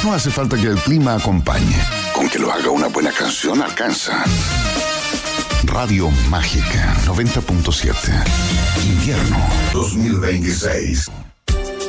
No hace falta que el clima acompañe. Con que lo haga una buena canción alcanza. Radio Mágica 90.7. Invierno 2026.